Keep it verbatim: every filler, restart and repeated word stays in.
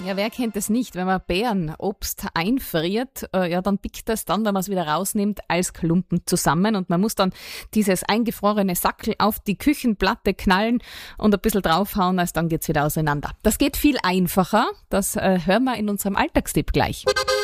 Ja, wer kennt es nicht? Wenn man Beerenobst einfriert, äh, ja, dann pickt das dann, wenn man es wieder rausnimmt, als Klumpen zusammen und man muss dann dieses eingefrorene Sackel auf die Küchenplatte knallen und ein bisschen draufhauen, als dann geht's wieder auseinander. Das geht viel einfacher. Das äh, hören wir in unserem Alltagstipp gleich.